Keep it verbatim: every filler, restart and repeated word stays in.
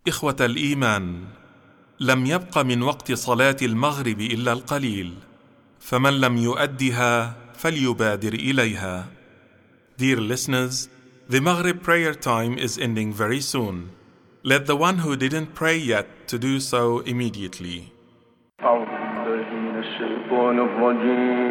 إخوة الإيمان، لم يبق من وقت صلاة المغرب إلا القليل، فمن لم يؤدها فليبادر إليها. Dear listeners, the Maghrib prayer time is ending very soon. Let the one who didn't pray yet to do so immediately. أعوذ بالله من الشيطان الرجيم